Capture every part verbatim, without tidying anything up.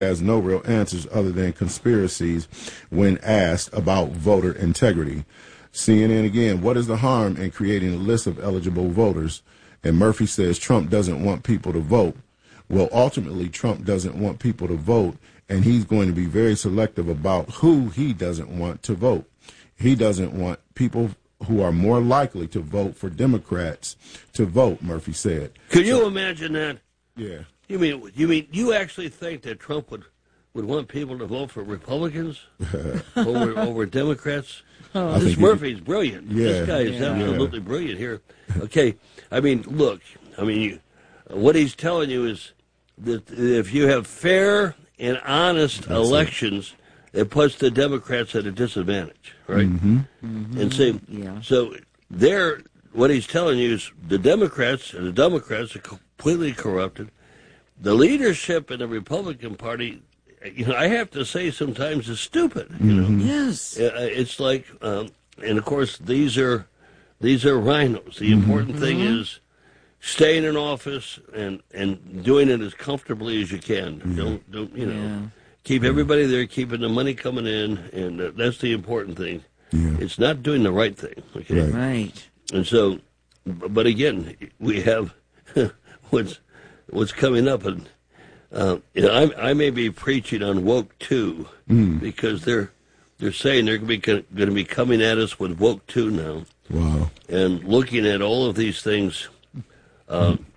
has no real answers other than conspiracies when asked about voter integrity. C N N again, what is the harm in creating a list of eligible voters? And Murphy says Trump doesn't want people to vote. Well, ultimately, Trump doesn't want people to vote, and he's going to be very selective about who he doesn't want to vote. He doesn't want people who are more likely to vote for Democrats to vote, Murphy said. Could you so, imagine that? Yeah. You mean you mean you actually think that Trump would, would want people to vote for Republicans over over Democrats? Oh, this Murphy's he, brilliant. Yeah, this guy is yeah. absolutely yeah. brilliant here. Okay, I mean, look, I mean, you, what he's telling you is that if you have fair and honest That's elections, it. it puts the Democrats at a disadvantage, right? Mm-hmm. Mm-hmm. And say, yeah. so there, what he's telling you is the Democrats and the Democrats are completely corrupted. The leadership in the Republican Party, you know, I have to say sometimes is stupid. You know, mm-hmm. yes, it's like, um, and of course these are these are rhinos. The mm-hmm. important thing mm-hmm. is staying in office and, and doing it as comfortably as you can. Mm-hmm. Don't don't you know yeah. keep everybody there, keeping the money coming in, and uh, that's the important thing. Yeah. It's not doing the right thing. Okay, right. right. And so, but again, we have what's. What's coming up, and uh, you know, I, I may be preaching on woke two mm. because they're they're saying they're going to be coming at us with woke two now. Wow! And looking at all of these things uh, mm.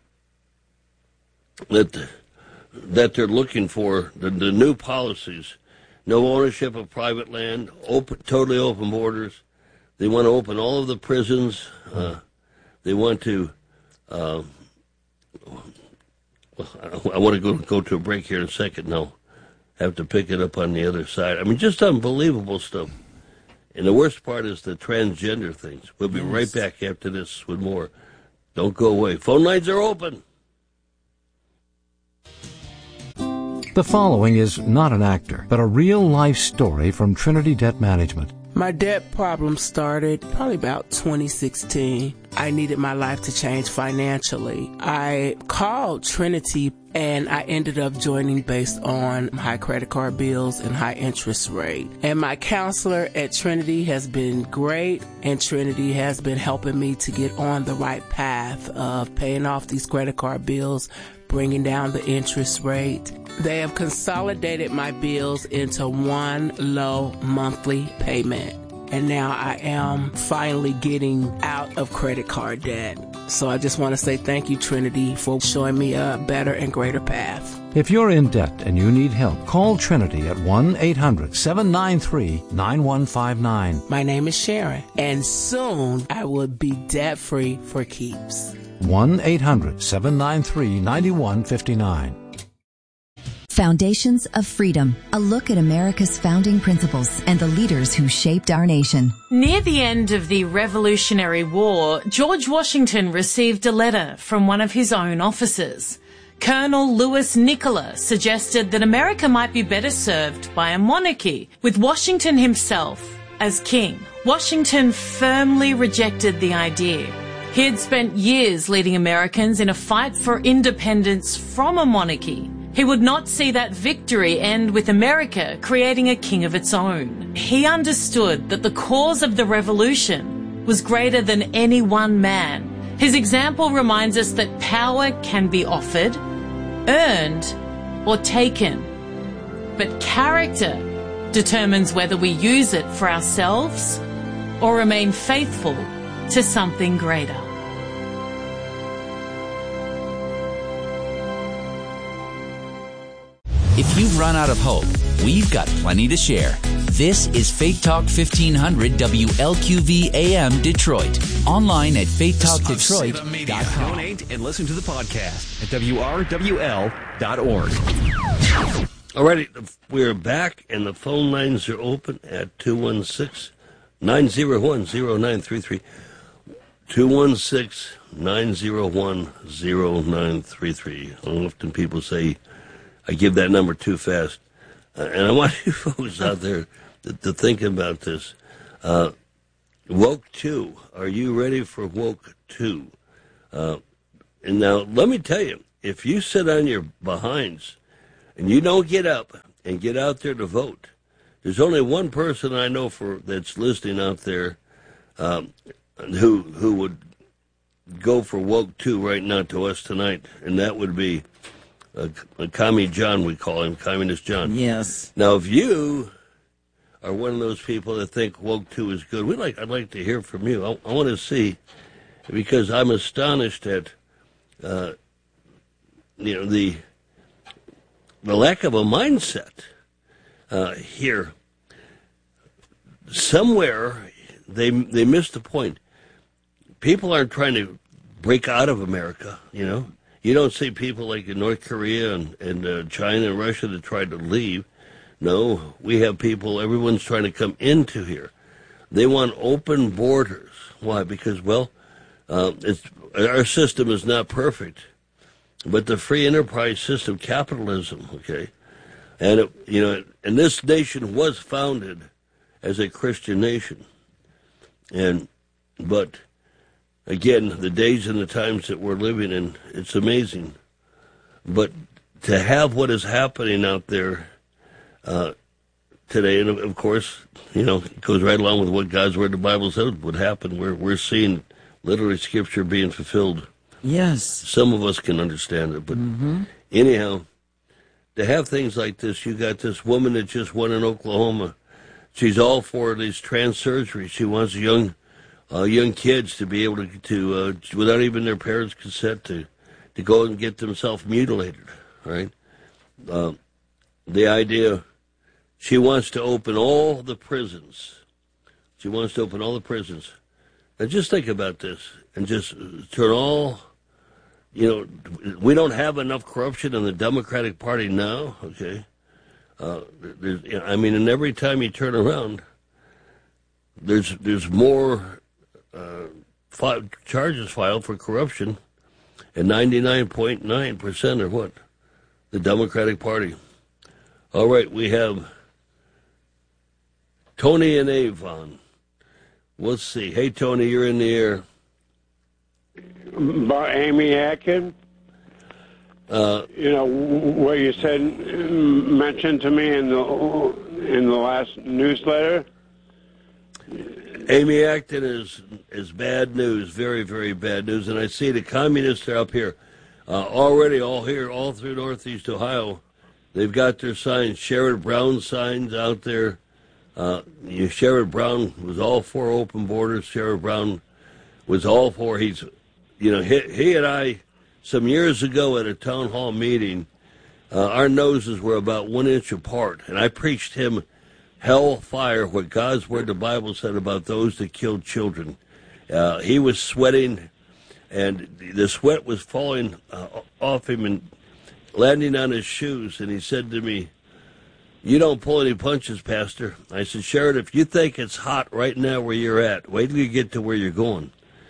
that that they're looking for, the, the new policies: no ownership of private land, open, totally open borders. They want to open all of the prisons. Uh, they want to. Uh, I want to go go to a break here in a second. Now, have to pick it up on the other side. I mean, just unbelievable stuff. And the worst part is the transgender things. We'll be yes. right back after this with more. Don't go away. Phone lines are open. The following is not an actor, but a real-life story from Trinity Debt Management. My debt problem started probably about twenty sixteen. I needed my life to change financially. I called Trinity and I ended up joining based on high credit card bills and high interest rate. And my counselor at Trinity has been great, and Trinity has been helping me to get on the right path of paying off these credit card bills, bringing down the interest rate. They have consolidated my bills into one low monthly payment. And now I am finally getting out of credit card debt. So I just want to say thank you, Trinity, for showing me a better and greater path. If you're in debt and you need help, call Trinity at one eight hundred seven nine three nine one five nine. My name is Sharon, and soon I will be debt-free for keeps. one eight hundred seven nine three nine one five nine. Foundations of Freedom, a look at America's founding principles and the leaders who shaped our nation. Near the end of the Revolutionary War, George Washington received a letter from one of his own officers. Colonel Louis Nicola suggested that America might be better served by a monarchy, with Washington himself as king. Washington firmly rejected the idea. He had spent years leading Americans in a fight for independence from a monarchy. He would not see that victory end with America creating a king of its own. He understood that the cause of the revolution was greater than any one man. His example reminds us that power can be offered, earned, or taken. But character determines whether we use it for ourselves or remain faithful to something greater. If you've run out of hope, we've got plenty to share. This is Faith Talk fifteen hundred W L Q V A M Detroit. Online at faith talk detroit dot com. Donate and listen to the podcast at W R W L dot org. All righty, we're back, and the phone lines are open at two one six, nine zero one, zero nine three three. two one six, nine zero one, zero nine three three. Often people say I give that number too fast. Uh, and I want you folks out there to, to think about this. Uh, woke two. Are you ready for woke two? Uh, and now, let me tell you, if you sit on your behinds and you don't get up and get out there to vote, there's only one person I know for that's listening out there um, who who would go for woke two right now to us tonight, and that would be a, a commie John, we call him, Communist John. Yes. Now, if you are one of those people that think woke two is good, we like I'd like to hear from you. I, I want to see, because I'm astonished at uh, you know the the lack of a mindset uh, here. Somewhere they they missed the point. People aren't trying to break out of America, you know. You don't see people like in North Korea and, and uh, China and Russia that tried to leave. No, we have people, everyone's trying to come into here. They want open borders. Why? Because, well, uh, it's, our system is not perfect. But the free enterprise system, capitalism, okay, and, it, you know, and this nation was founded as a Christian nation. And, but, again, the days and the times that we're living in, it's amazing. But to have what is happening out there uh, today, and of course, you know, it goes right along with what God's Word, the Bible says would happen. We're, we're seeing literally Scripture being fulfilled. Yes. Some of us can understand it, but mm-hmm. anyhow, to have things like this, you got this woman that just won in Oklahoma. She's all for these trans surgeries. She wants young uh, young kids to be able to, to uh, without even their parents' consent, to, to go and get themselves mutilated, right? Uh, the idea, she wants to open all the prisons. She wants to open all the prisons. Now just think about this and just turn all, you know, we don't have enough corruption in the Democratic Party now, okay? Uh, there's, I mean, and every time you turn around, there's there's more uh, fi- charges filed for corruption, and ninety-nine point nine percent are what? The Democratic Party. All right, we have Tony and Avon. Let's see. Hey, Tony, you're in the air. About Amy Atkins? Uh, you know, what you said, mentioned to me in the in the last newsletter? Amy Acton is is bad news, very, very bad news. And I see the communists are up here uh, already, all here, all through Northeast Ohio. They've got their signs, Sherrod Brown signs out there. Uh, you know, Sherrod Brown was all for open borders. Sherrod Brown was all for, he's, you know, he, he and I, some years ago at a town hall meeting, uh, our noses were about one inch apart, and I preached him hell fire, what God's Word, the Bible said about those that killed children. Uh, he was sweating, and the sweat was falling uh, off him and landing on his shoes, and he said to me, "You don't pull any punches, Pastor." I said, "Sherrod, if you think it's hot right now where you're at, wait till you get to where you're going."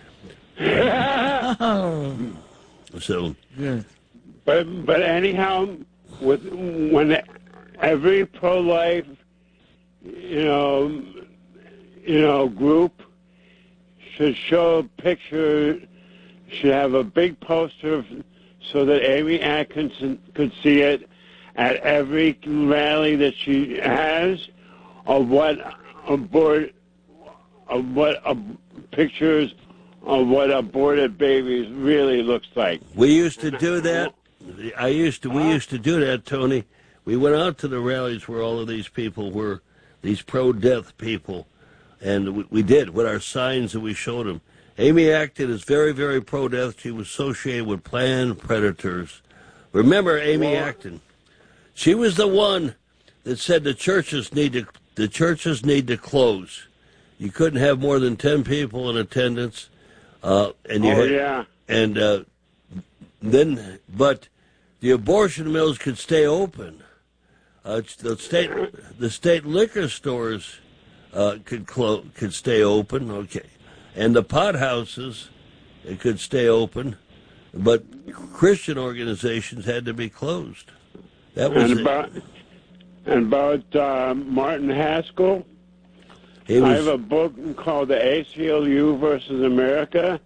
So, yeah. but but anyhow, with when every pro-life, you know, you know, group should show a picture, should have a big poster so that Amy Atkinson could see it at every rally that she has, of what abort, of what uh, pictures of what aborted babies really looks like. We used to do that. I used to. We used to do that, Tony. We went out to the rallies where all of these people were, these pro-death people, and we, we did with our signs that we showed them. Amy Acton is very, very pro-death. She was associated with Planned Predators. Remember Amy well, Acton? She was the one that said the churches need to the churches need to close. You couldn't have more than ten people in attendance. Uh, and you oh, had, yeah. And uh, then, but the abortion mills could stay open. Uh, the state, the state liquor stores uh, could clo- could stay open. Okay, and the pot houses, it could stay open, but Christian organizations had to be closed. That was and about, and about uh, Martin Haskell. Was, I have a book called The A C L U versus America,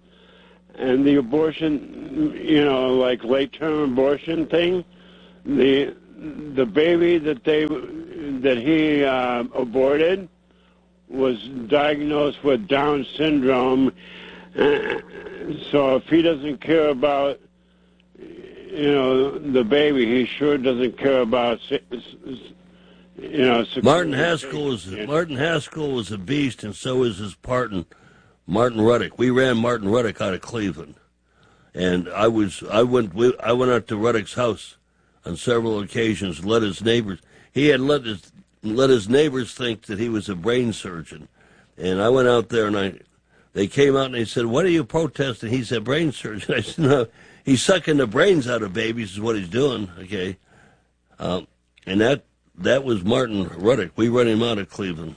and the abortion, you know, like late-term abortion thing. The the baby that they that he uh, aborted was diagnosed with Down syndrome. Uh, so if he doesn't care about, you know, the baby, he sure doesn't care about, you know. Martin Haskell was Martin Haskell was a beast, and so is his partner, Martin Ruddick. We ran Martin Ruddick out of Cleveland, and I was I went I went out to Ruddick's house on several occasions. Let his neighbors he had let his let his neighbors think that he was a brain surgeon, and I went out there and I. They came out and they said, "What are you protesting?" He said, "Brain surgeon." I said, "No, he's sucking the brains out of babies is what he's doing." Okay, um, and that that was Martin Ruddick. We run him out of Cleveland,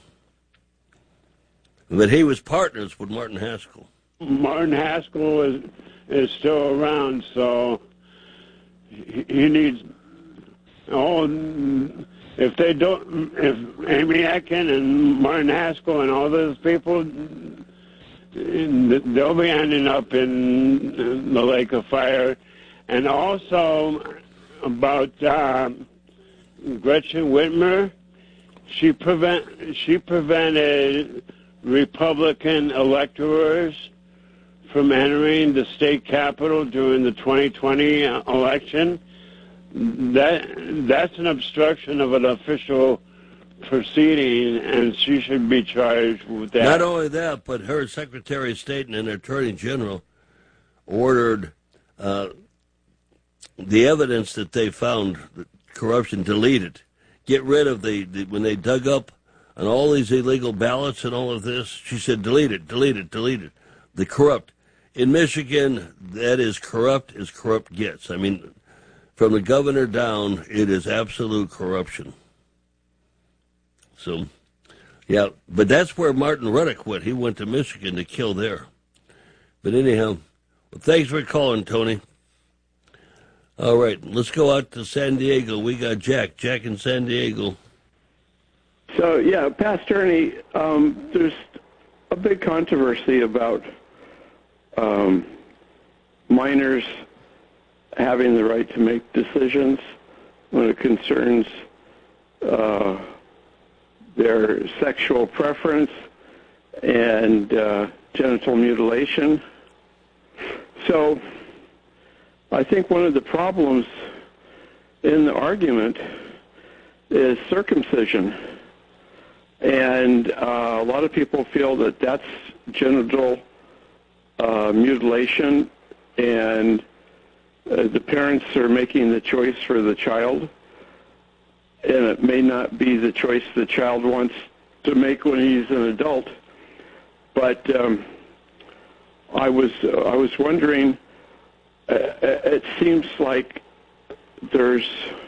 but he was partners with Martin Haskell. Martin Haskell is is still around, so he, he needs. Oh, if they don't, if Amy Atkin and Martin Haskell and all those people. They'll be ending up in the lake of fire. And also about uh, Gretchen Whitmer, she prevent she prevented Republican electors from entering the state capitol during the twenty twenty election. That that's an obstruction of an official proceeding, and she should be charged with that. Not only that, but her Secretary of State and Attorney General ordered uh, the evidence that they found corruption deleted. Get rid of the, the when they dug up on all these illegal ballots and all of this. She said, delete it, delete it, delete it. The corrupt. In Michigan, that is corrupt as corrupt gets. I mean, from the governor down, it is absolute corruption. So, yeah, but that's where Martin Ruddick went. He went to Michigan to kill there. But anyhow, well, thanks for calling, Tony. All right, let's go out to San Diego. We got Jack. Jack in San Diego. So, yeah, Pastor Ernie, um, there's a big controversy about um, minors having the right to make decisions when it concerns uh, their sexual preference and uh, genital mutilation. So I think one of the problems in the argument is circumcision. And uh, a lot of people feel that that's genital uh, mutilation, and uh, the parents are making the choice for the child. And it may not be the choice the child wants to make when he's an adult. But um, I was uh, I was wondering. Uh, it seems like there's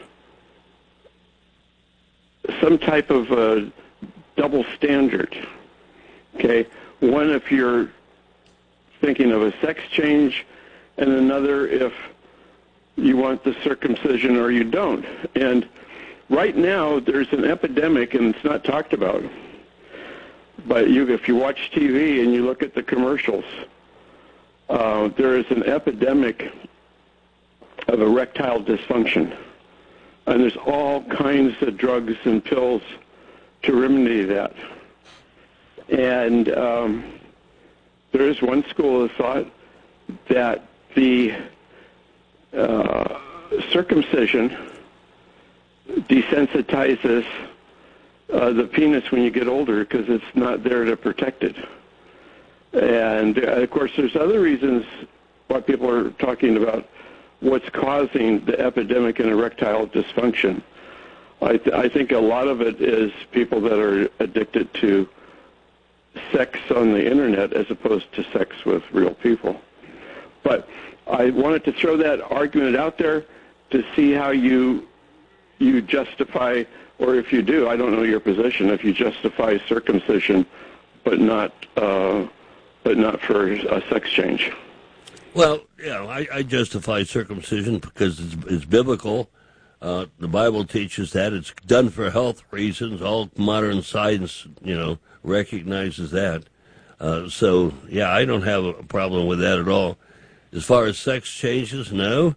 some type of a double standard. Okay, one if you're thinking of a sex change, and another if you want the circumcision or you don't. And right now, there's an epidemic, and it's not talked about. But you, if you watch T V and you look at the commercials, uh, there is an epidemic of erectile dysfunction. And there's all kinds of drugs and pills to remedy that. And um, there is one school of thought that the uh, circumcision desensitizes uh, the penis when you get older because it's not there to protect it. And, uh, of course, there's other reasons why people are talking about what's causing the epidemic in erectile dysfunction. I, th- I think a lot of it is people that are addicted to sex on the Internet as opposed to sex with real people. But I wanted to throw that argument out there to see how you you justify, or if you do, I don't know your position, if you justify circumcision but not uh, but not for a sex change. Well, yeah, I, I justify circumcision because it's, it's biblical. Uh, the Bible teaches that. It's done for health reasons. All modern science, you know, recognizes that. Uh, so, yeah, I don't have a problem with that at all. As far as sex changes, no.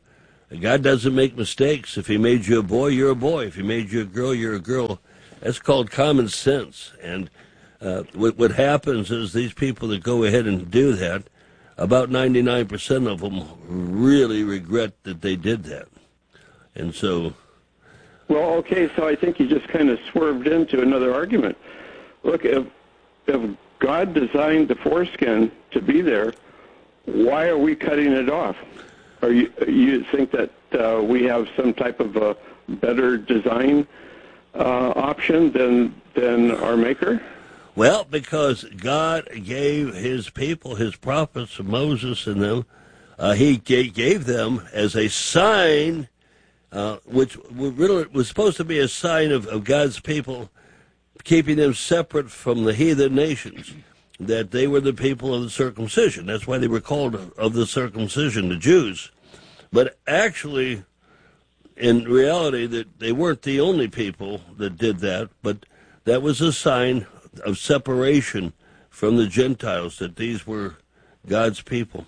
God doesn't make mistakes. If he made you a boy, you're a boy. If he made you a girl, you're a girl. That's called common sense. And uh, what, what happens is these people that go ahead and do that, about ninety-nine percent of them really regret that they did that. And so... Well, okay, so I think you just kind of swerved into another argument. Look, if, if God designed the foreskin to be there, why are we cutting it off? Are you you think that uh, we have some type of a better design uh, option than than our Maker? Well, because God gave his people, his prophets, Moses and them, uh, he gave, gave them as a sign, uh, which really was supposed to be a sign of, of God's people, keeping them separate from the heathen nations, that they were the people of the circumcision. That's why they were called of the circumcision, the Jews. But actually, in reality, that they weren't the only people that did that, but that was a sign of separation from the Gentiles, that these were God's people.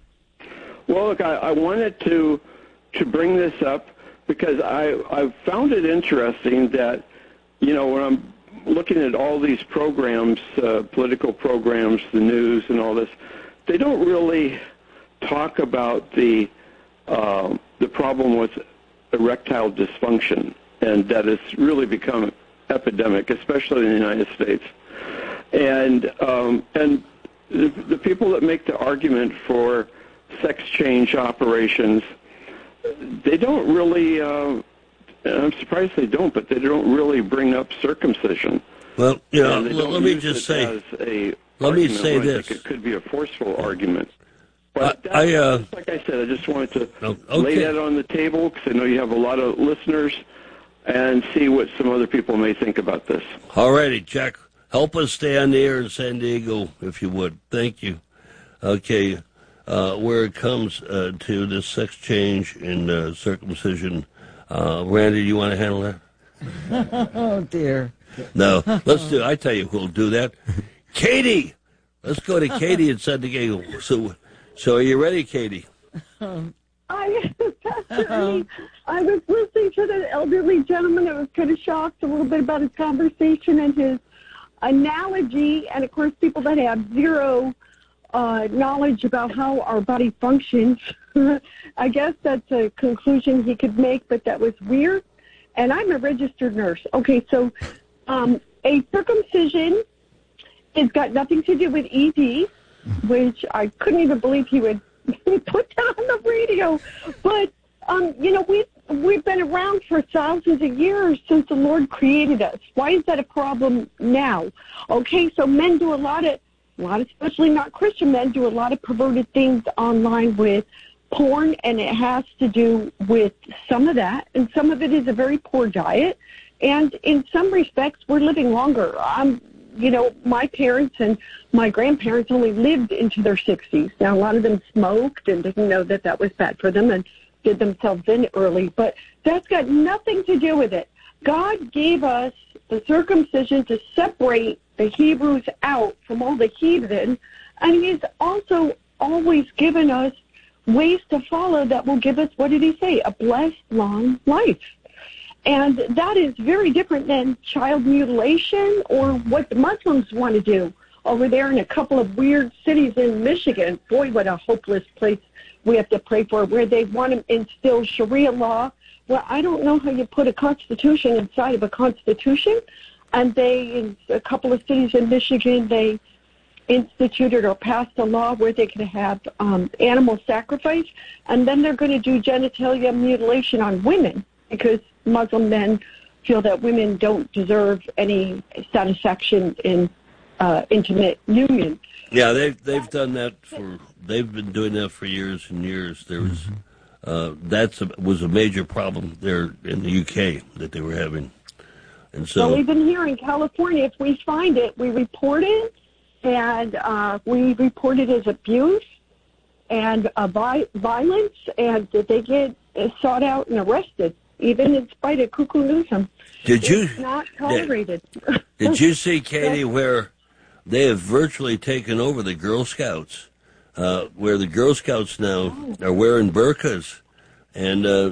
Well, look, I, I wanted to to bring this up because I I found it interesting that, you know, when I'm looking at all these programs, uh, political programs, the news and all this, they don't really talk about the uh, the problem with erectile dysfunction, and that it's really become epidemic, especially in the United States. And um, and the, the people that make the argument for sex change operations, they don't really, uh, I'm surprised they don't, but they don't really bring up circumcision. Well, you know, let me just say, let me say this. It could be a forceful argument. But I, I uh, like I said, I just wanted to okay. lay that on the table because I know you have a lot of listeners, and see what some other people may think about this. All righty, Jack. Help us stay on the air in San Diego, if you would. Thank you. Okay, uh, where it comes uh, to the sex change and uh, circumcision, uh, Randy, you want to handle that? Oh, dear. No, let's do it. I tell you who'll do that. Katie! Let's go to Katie in San Diego. So, so are you ready, Katie? Um. I, Pastor, I was listening to the elderly gentleman. I was kind of shocked a little bit about his conversation and his analogy. And, of course, people that have zero uh, knowledge about how our body functions, I guess that's a conclusion he could make, but that was weird. And I'm a registered nurse. Okay, so um, a circumcision has got nothing to do with E D, which I couldn't even believe he would put that on the radio. But, um, you know, we've, we've been around for thousands of years since the Lord created us. Why is that a problem now? Okay, so men do a lot of, a lot, especially not Christian men, do a lot of perverted things online with porn, and it has to do with some of that, and some of it is a very poor diet. And in some respects, we're living longer. I'm You know, my parents and my grandparents only lived into their sixties. Now, a lot of them smoked and didn't know that that was bad for them and did themselves in early. But that's got nothing to do with it. God gave us the circumcision to separate the Hebrews out from all the heathen, and he's also always given us ways to follow that will give us, what did he say, a blessed, long life. And that is very different than child mutilation or what the Muslims want to do over there in a couple of weird cities in Michigan. Boy, what a hopeless place we have to pray for, where they want to instill Sharia law. Well, I don't know how you put a constitution inside of a constitution. And they, in a couple of cities in Michigan, they instituted or passed a law where they can have um, animal sacrifice. And then they're going to do genitalia mutilation on women because Muslim men feel that women don't deserve any satisfaction in uh, intimate union. Yeah, they've they've done that for they've been doing that for years and years. There was uh, that's a, was a major problem there in the U K that they were having, and so well, even here in California, if we find it, we report it, and uh, we report it as abuse and uh, vi- violence, and they get sought out and arrested. Even in spite of Cuckoo Newsom. Did you, it's not tolerated. Did, did you see, Katie, where they have virtually taken over the Girl Scouts, uh, where the Girl Scouts now are wearing burqas and uh,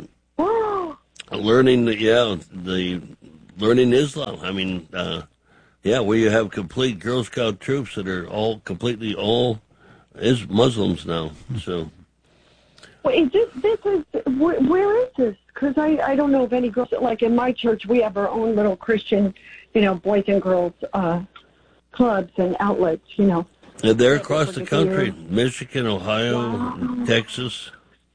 learning the yeah the learning Islam. I mean, uh, yeah, where you have complete Girl Scout troops that are all completely all is Muslims now. So, well, is this this is where, where is this? Because I I don't know of any girls like in my church. We have our own little Christian, you know, boys and girls uh, clubs and outlets. You know, and they're across the country: Michigan, Ohio, wow. Texas.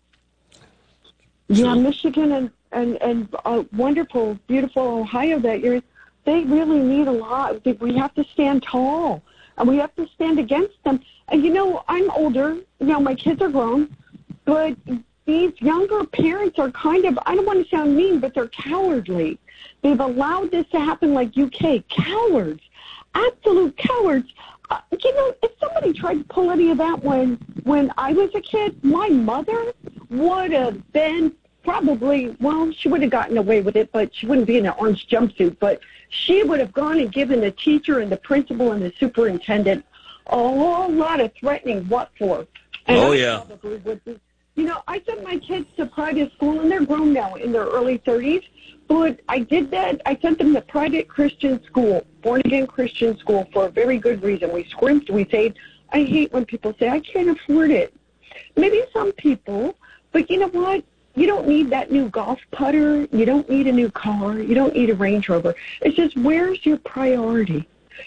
Yeah, so. Michigan and and and uh, wonderful, beautiful Ohio that you're. They really need a lot. We have to stand tall, and we have to stand against them. And, you know, I'm older. You know, my kids are grown. But these younger parents are kind of, I don't want to sound mean, but they're cowardly. They've allowed this to happen like U K. Cowards. Absolute cowards. Uh, you know, if somebody tried to pull any of that when, when I was a kid, my mother would have been probably, well, she would have gotten away with it, but she wouldn't be in an orange jumpsuit. But she would have gone and given the teacher and the principal and the superintendent a whole lot of threatening what for. And oh, I yeah. Probably would be, you know, I sent my kids to private school, and they're grown now in their early thirties. But I did that. I sent them to private Christian school, born-again Christian school, for a very good reason. We scrimped, we saved. I hate when people say, I can't afford it. Maybe some people, but you know what? You don't need that new golf putter. You don't need a new car. You don't need a Range Rover. It's just, where's your priority?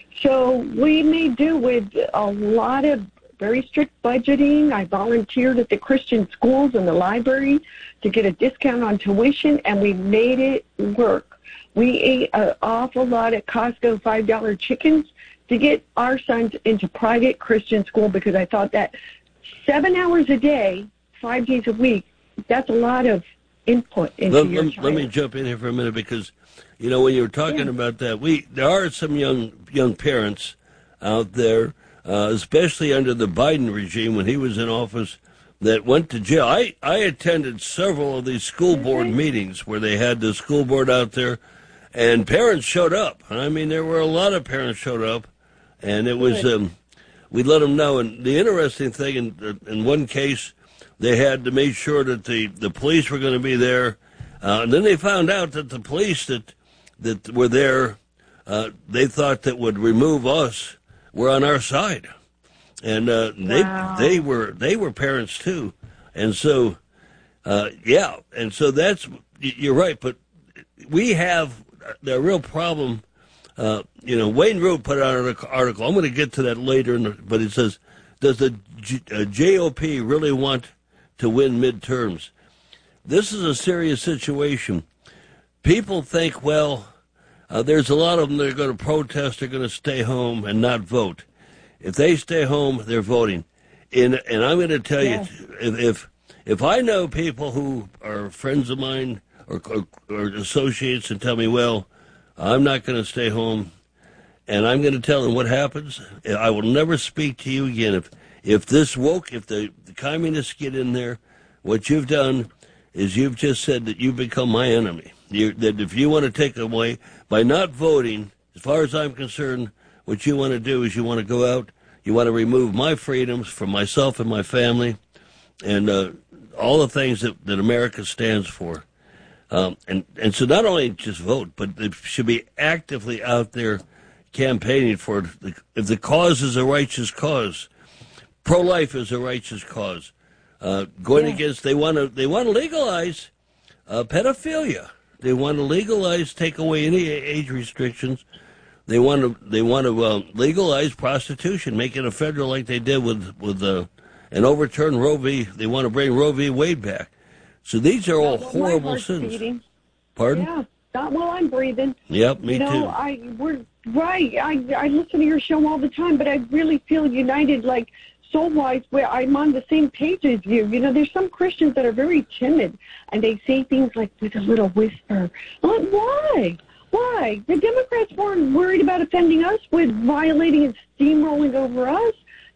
So we made do with a lot of very strict budgeting. I volunteered at the Christian schools and the library to get a discount on tuition, and we made it work. We ate an awful lot of Costco five dollar chickens to get our sons into private Christian school, because I thought that seven hours a day, five days a week, that's a lot of input into let, your let, child. Let me jump in here for a minute, because, you know, when you were talking yeah. about that, we there are some young young parents out there, uh, especially under the Biden regime when he was in office, that went to jail. I, I attended several of these school board mm-hmm. meetings where they had the school board out there, and parents showed up. I mean, there were a lot of parents showed up, and it was, um, we let them know. And the interesting thing, in, in one case, they had to make sure that the, the police were going to be there. Uh, and then they found out that the police that that were there, uh, they thought that would remove us, were on our side. And uh, wow. they they were they were parents too. And so, uh, yeah, and so that's, you're right, but we have the real problem. Uh, you know, Wayne Root put out an article. I'm going to get to that later, but it says, does the G- uh, J O P really want to win midterms? This is a serious situation. People think, well, uh, there's a lot of them that are going to protest, they're going to stay home and not vote. If they stay home, they're voting. And, and I'm going to tell yeah. you, if, if if I know people who are friends of mine or, or, or associates and tell me, well, I'm not going to stay home, and I'm going to tell them what happens, I will never speak to you again. If if this woke, if the, the communists get in there, what you've done is you've just said that you've become my enemy. You, that if you want to take away, by not voting, as far as I'm concerned, what you want to do is you want to go out, you want to remove my freedoms from myself and my family, and uh, all the things that, that America stands for. Um, and, and so not only just vote, but they should be actively out there campaigning for it. If the cause is a righteous cause, pro-life is a righteous cause. Uh, going yeah. against, they want to they want to legalize uh, pedophilia. They want to legalize, take away any age restrictions. They want to they want to uh, legalize prostitution, make it a federal like they did with with uh, and overturn Roe v. They want to bring Roe v. Wade back. So these are all horrible sins. Beating. Pardon? Yeah, not while I'm breathing. Yep, me you know, too. I we're right. I I listen to your show all the time, but I really feel united, like soul-wise, where I'm on the same page as you. You know, there's some Christians that are very timid, and they say things like with a little whisper. I'm like, why? Why? The Democrats weren't worried about offending us with violating and steamrolling over us.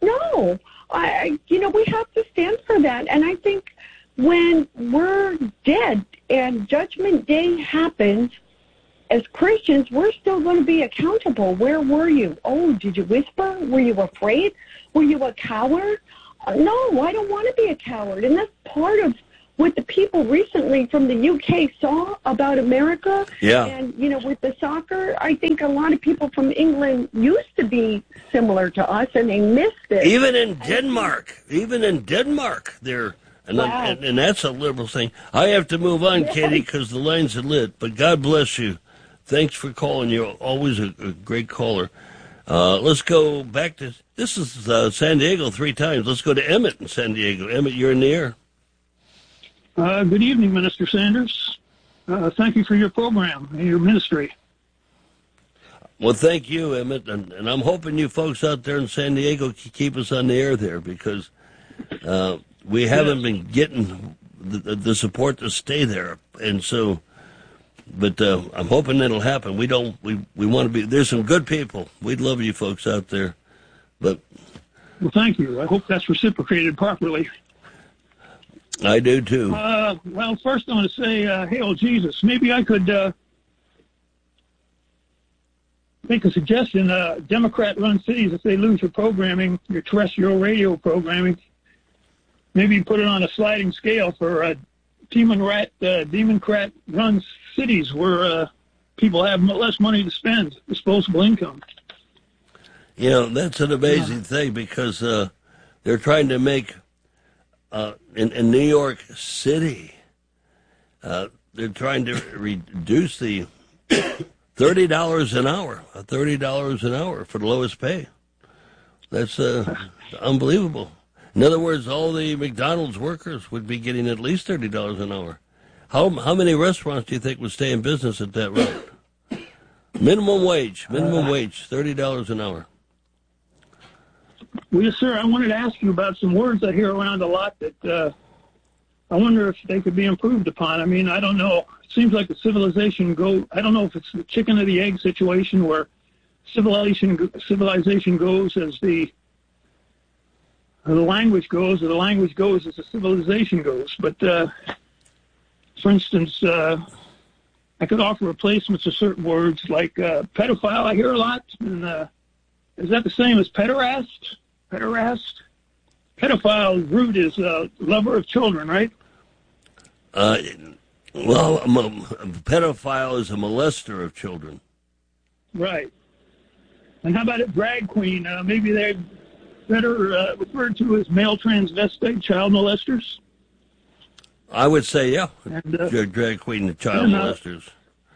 No, I, you know, we have to stand for that. And I think when we're dead and Judgment Day happens, as Christians, we're still going to be accountable. Where were you? Oh, did you whisper? Were you afraid? Were you a coward? Uh, no, I don't want to be a coward. And that's part of what the people recently from the U K saw about America. Yeah. And, you know, with the soccer, I think a lot of people from England used to be similar to us, and they missed it. Even in Denmark, even in Denmark, they're, and, Wow. and, and that's a liberal thing. I have to move on, Yes. Katie, because the lines are lit, but God bless you. Thanks for calling. You're always a, a great caller. Uh, let's go back to, this is uh, San Diego three times. Let's go to Emmett in San Diego. Emmett, you're in the air. Uh, good evening, Minister Sanders. Uh, thank you for your program and your ministry. Well, thank you, Emmett, and, and I'm hoping you folks out there in San Diego can keep us on the air there, because uh, we haven't been getting the, the support to stay there, and so, but uh, I'm hoping that'll happen. We don't, we, we want to be, there's some good people. We'd love you folks out there, but. Well, thank you. I hope that's reciprocated properly. I do, too. Uh, well, first I want to say, uh, Hail Jesus. Maybe I could uh, make a suggestion. Uh, Democrat-run cities, if they lose your programming, your terrestrial radio programming, maybe put it on a sliding scale for uh, Democrat, uh, Democrat-run cities where uh, people have less money to spend, disposable income. You know, that's an amazing thing, because uh, they're trying to make, uh, in, in New York City, uh, they're trying to reduce the thirty dollars an hour, thirty dollars an hour for the lowest pay. That's uh, unbelievable. In other words, all the McDonald's workers would be getting at least thirty dollars an hour. How how many restaurants do you think would stay in business at that rate? Minimum wage, minimum uh, wage, thirty dollars an hour. Well, yes, sir. I wanted to ask you about some words I hear around a lot that uh, I wonder if they could be improved upon. I mean, I don't know. It seems like the civilization go. I don't know if it's the chicken or the egg situation where civilization civilization goes as the the language goes, or the language goes as the civilization goes. But uh, for instance, uh, I could offer replacements of certain words like uh, pedophile. I hear a lot. And uh, is that the same as pederast? Pederast? Pedophile root is uh, lover of children, right? Uh, well, a, a pedophile is a molester of children. Right. And how about a drag queen? Uh, maybe they're better uh, referred to as male transvestite child molesters? I would say, yeah, and, uh, drag queen and child and, uh, molesters.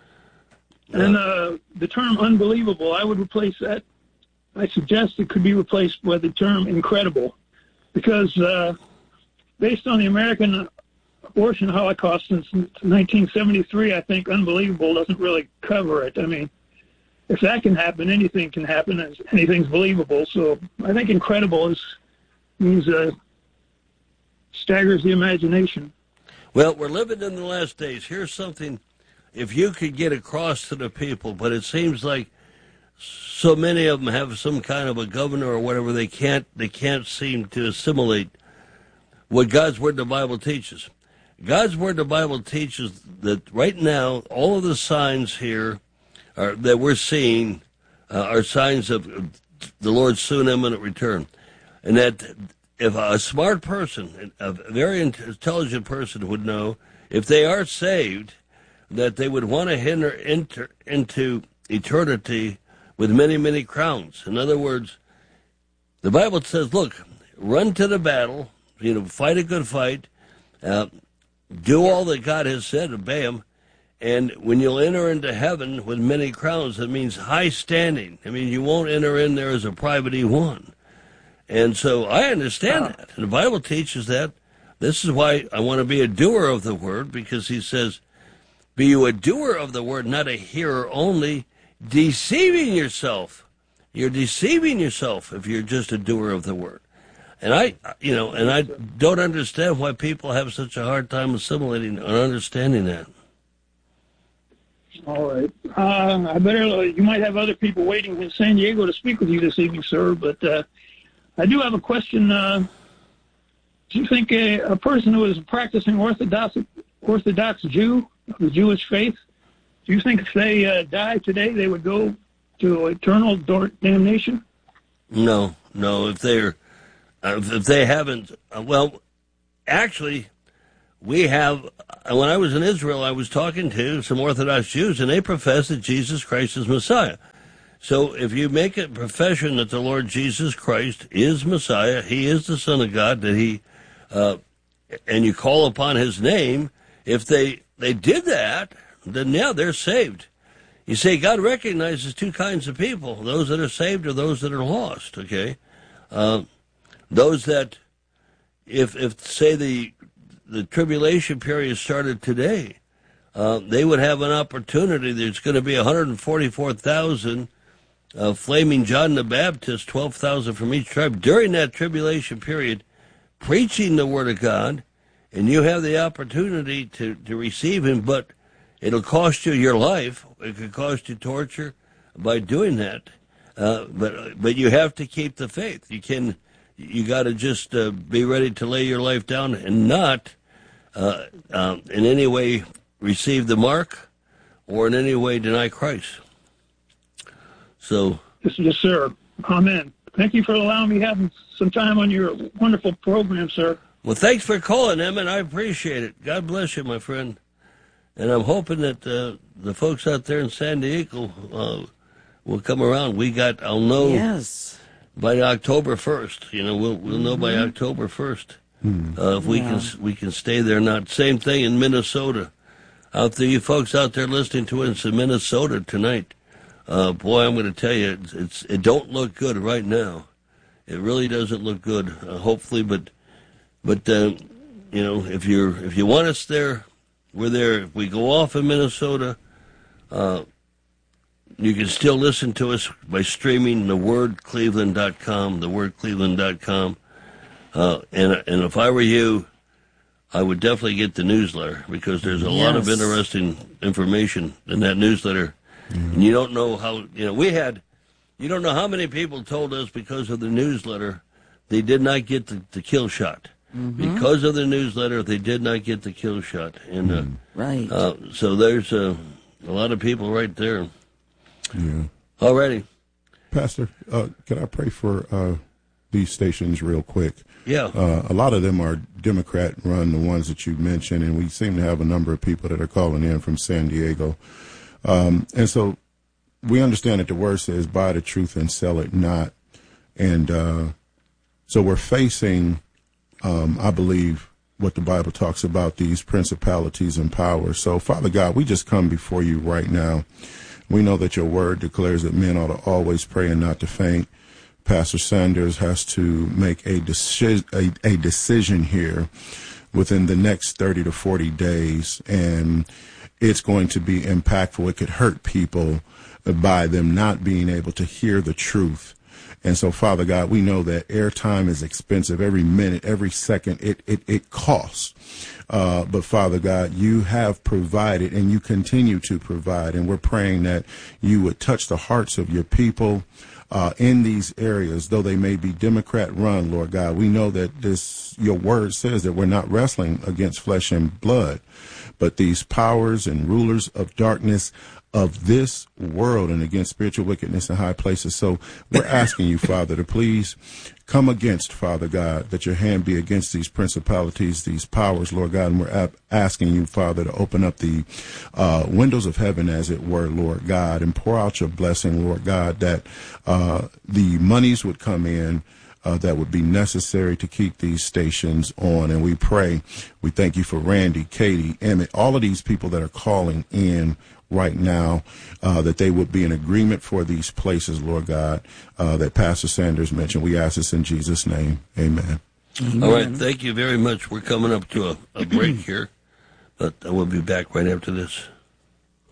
And uh, the term unbelievable, I would replace that. I suggest it could be replaced by the term incredible, because uh, based on the American abortion Holocaust since nineteen seventy-three, I think unbelievable doesn't really cover it. I mean, if that can happen, anything can happen, and anything's believable. So I think incredible is means uh, staggers the imagination. Well, we're living in the last days. Here's something, if you could get across to the people, but it seems like so many of them have some kind of a governor or whatever, they can't they can't seem to assimilate what God's Word, the Bible, teaches. God's Word, the Bible, teaches that right now all of the signs here are, that we're seeing uh, are signs of the Lord's soon imminent return. And that if a smart person, a very intelligent person would know, if they are saved, that they would want to enter, enter into eternity with many, many crowns. In other words, the Bible says, look, run to the battle, you know, fight a good fight, uh, do all that God has said, obey Him, and when you'll enter into heaven with many crowns, that means high standing. I mean, you won't enter in there as a private E one. And so I understand that. And the Bible teaches that. This is why I want to be a doer of the word, because He says, be you a doer of the word, not a hearer only, deceiving yourself. You're deceiving yourself if you're just a doer of the word. And I, you know, and I don't understand why people have such a hard time assimilating and understanding that. All right. Uh, I better, you might have other people waiting in San Diego to speak with you this evening, sir, but uh, I do have a question. Uh, do you think a, a person who is a practicing Orthodox, Orthodox Jew of the Jewish faith, do you think if they uh, died today, they would go to eternal damnation? No, no. If they're, uh, if they haven't, uh, well, actually, we have, when I was in Israel, I was talking to some Orthodox Jews, and they profess that Jesus Christ is Messiah. So if you make a profession that the Lord Jesus Christ is Messiah, he is the Son of God, that he, uh, and you call upon his name, if they, they did that, then yeah, they're saved. You say God recognizes two kinds of people, those that are saved or those that are lost, okay? Uh, those that, if, if say the, the tribulation period started today, uh, they would have an opportunity. There's going to be one hundred forty-four thousand uh, flaming John the Baptist, twelve thousand from each tribe, during that tribulation period, preaching the Word of God, and you have the opportunity to, to receive him, but it'll cost you your life. It could cost you torture by doing that. Uh, but but you have to keep the faith. You can, you got to just uh, be ready to lay your life down and not uh, uh, in any way receive the mark or in any way deny Christ. So, yes, yes, sir. Amen. Thank you for allowing me having some time on your wonderful program, sir. Well, thanks for calling, Emmett. I appreciate it. God bless you, my friend. And I'm hoping that uh, the folks out there in San Diego uh, will come around. We got, I'll know yes. by October first. You know, we'll we'll know by October first mm. uh, if we Yeah. can we can stay there or not. Same thing in Minnesota. Out there, you folks out there listening to us in Minnesota tonight. Uh, boy, I'm going to tell you, it's, it's it don't look good right now. It really doesn't look good. Uh, hopefully, but but uh, you know, if you're if you want us there, we're there. If we go off in Minnesota, uh, you can still listen to us by streaming the word cleveland dot com, the word cleveland dot com. Uh, and and if I were you, I would definitely get the newsletter, because there's a Yes. lot of interesting information in that newsletter. Mm. And you don't know how, you know, we had, you don't know how many people told us because of the newsletter they did not get the, the kill shot. Mm-hmm. Because of the newsletter, they did not get the kill shot. And uh, right. Uh, so there's uh, a lot of people right there. Yeah. Alrighty. Pastor, uh, can I pray for uh, these stations real quick? Yeah. Uh, a lot of them are Democrat-run, the ones that you mentioned, and we seem to have a number of people that are calling in from San Diego. Um, and so we understand that the word says, buy the truth and sell it not. And uh, so we're facing, um, I believe, what the Bible talks about, these principalities and powers. So, Father God, we just come before you right now. We know that your word declares that men ought to always pray and not to faint. Pastor Sanders has to make a, deci- a, a decision here within the next thirty to forty days, and it's going to be impactful. It could hurt people by them not being able to hear the truth. And so, Father God, we know that airtime is expensive. Every minute, every second, it it, it costs. Uh, but, Father God, you have provided and you continue to provide. And we're praying that you would touch the hearts of your people uh, in these areas, though they may be Democrat-run, Lord God. We know that this, your word says that we're not wrestling against flesh and blood, but these powers and rulers of darkness of this world and against spiritual wickedness in high places. So we're asking you, Father, to please come against, Father God, that your hand be against these principalities, these powers, Lord God. And we're ap- asking you, Father, to open up the uh, windows of heaven, as it were, Lord God, and pour out your blessing, Lord God, that uh, the monies would come in Uh, that would be necessary to keep these stations on. And we pray, we thank you for Randy, Katie, Emmett, all of these people that are calling in right now, uh, that they would be in agreement for these places, Lord God, uh, that Pastor Sanders mentioned. We ask this in Jesus' name. Amen. Amen. All right. Thank you very much. We're coming up to a, a break here, but we'll be back right after this.